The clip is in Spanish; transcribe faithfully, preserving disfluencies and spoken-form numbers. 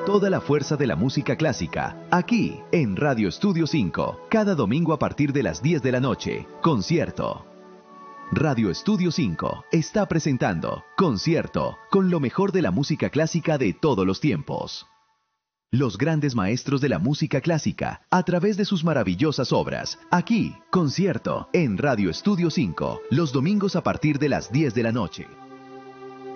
Toda la fuerza de la música clásica, aquí en Radio Estudio cinco, cada domingo a partir de las diez de la noche, concierto. Radio Estudio cinco está presentando Concierto con lo mejor de la música clásica de todos los tiempos. Los grandes maestros de la música clásica, a través de sus maravillosas obras, aquí, Concierto, en Radio Estudio cinco, los domingos a partir de las diez de la noche.